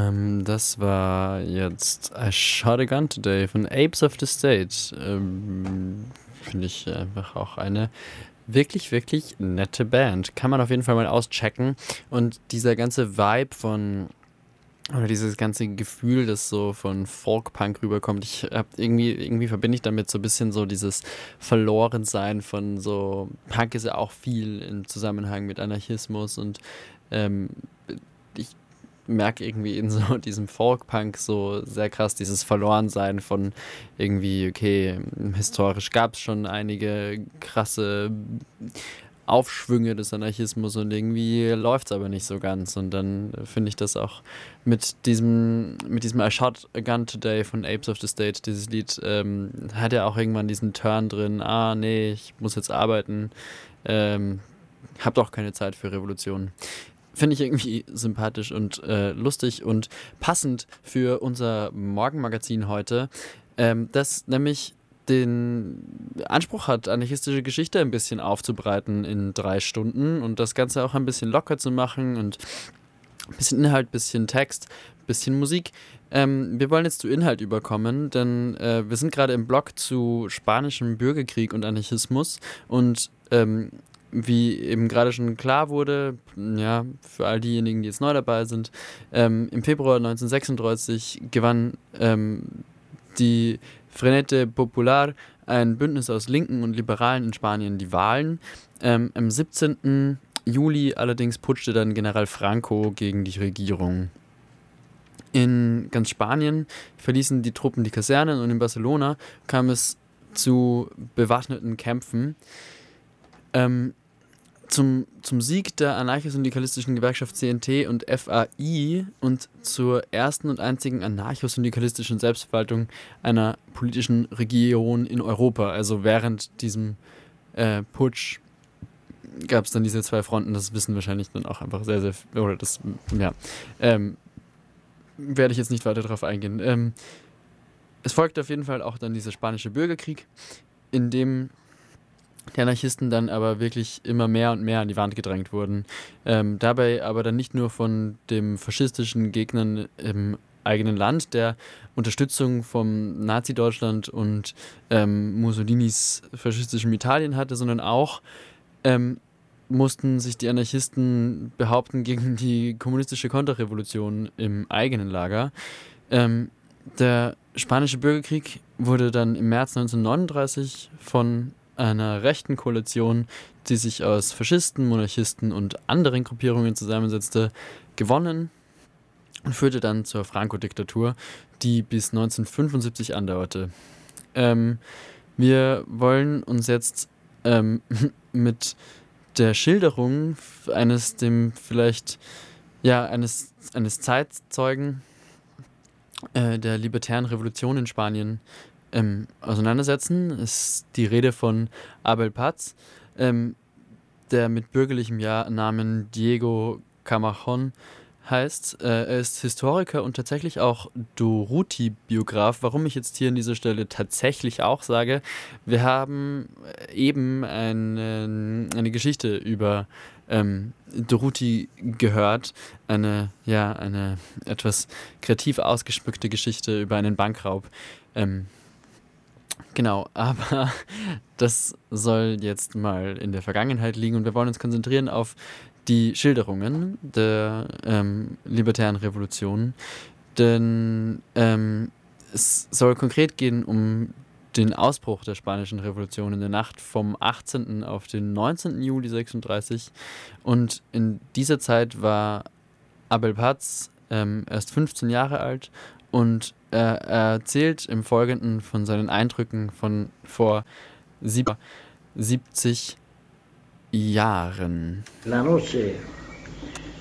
Das war jetzt I Shot a Gun Today von Apes of the State. Finde ich einfach auch eine wirklich, wirklich nette Band. Kann man auf jeden Fall mal auschecken. Und dieser ganze Vibe oder dieses ganze Gefühl, das so von Folk-Punk rüberkommt, irgendwie verbinde ich damit so ein bisschen so dieses Verlorensein von so, Punk ist ja auch viel im Zusammenhang mit Anarchismus und ähm, ich merke irgendwie in so diesem Folk-Punk so sehr krass dieses Verlorensein von irgendwie, okay, historisch gab es schon einige krasse Aufschwünge des Anarchismus und irgendwie läuft es aber nicht so ganz. Und dann finde ich das auch mit diesem I Shot a Gun Today von Apes of the State, dieses Lied, hat ja auch irgendwann diesen Turn drin, nee, ich muss jetzt arbeiten, ähm, hab doch keine Zeit für Revolution. Finde ich irgendwie sympathisch und lustig und passend für unser Morgenmagazin heute, das nämlich den Anspruch hat, anarchistische Geschichte ein bisschen aufzubreiten in 3 Stunden und das Ganze auch ein bisschen locker zu machen und ein bisschen Inhalt, bisschen Text, bisschen Musik. Wir wollen jetzt zu Inhalt überkommen, denn wir sind gerade im Blog zu spanischem Bürgerkrieg und Anarchismus und wie eben gerade schon klar wurde, ja, für all diejenigen, die jetzt neu dabei sind, im Februar 1936 gewann die Frente Popular, ein Bündnis aus Linken und Liberalen in Spanien, die Wahlen. Am 17. Juli allerdings putschte dann General Franco gegen die Regierung. In ganz Spanien verließen die Truppen die Kasernen und in Barcelona kam es zu bewaffneten Kämpfen. Zum Sieg der anarcho-syndikalistischen Gewerkschaft CNT und FAI und zur ersten und einzigen anarcho-syndikalistischen Selbstverwaltung einer politischen Region in Europa. Also während diesem Putsch gab es dann diese 2 Fronten, das wissen wahrscheinlich dann auch einfach sehr, sehr, oder das, ja, werde ich jetzt nicht weiter darauf eingehen. Es folgte auf jeden Fall auch dann dieser spanische Bürgerkrieg, in dem die Anarchisten dann aber wirklich immer mehr und mehr an die Wand gedrängt wurden. Dabei aber dann nicht nur von dem faschistischen Gegnern im eigenen Land, der Unterstützung vom Nazi-Deutschland und Mussolinis faschistischem Italien hatte, sondern auch mussten sich die Anarchisten behaupten gegen die kommunistische Konterrevolution im eigenen Lager. Der spanische Bürgerkrieg wurde dann im März 1939 von einer rechten Koalition, die sich aus Faschisten, Monarchisten und anderen Gruppierungen zusammensetzte, gewonnen und führte dann zur Franco-Diktatur, die bis 1975 andauerte. Wir wollen uns jetzt mit der Schilderung eines Zeitzeugen der libertären Revolution in Spanien auseinandersetzen. Ist die Rede von Abel Paz, der mit bürgerlichem Namen Diego Camachón heißt. Er ist Historiker und tatsächlich auch Durruti-Biograf. Warum ich jetzt hier an dieser Stelle tatsächlich auch sage, wir haben eben eine Geschichte über Durruti gehört. Eine etwas kreativ ausgeschmückte Geschichte über einen Bankraub. Genau, aber das soll jetzt mal in der Vergangenheit liegen und wir wollen uns konzentrieren auf die Schilderungen der libertären Revolution, denn es soll konkret gehen um den Ausbruch der Spanischen Revolution in der Nacht vom 18. auf den 19. Juli 36 und in dieser Zeit war Abel Paz erst 15 Jahre alt und er erzählt im Folgenden von seinen Eindrücken von vor 70 Jahren. La noche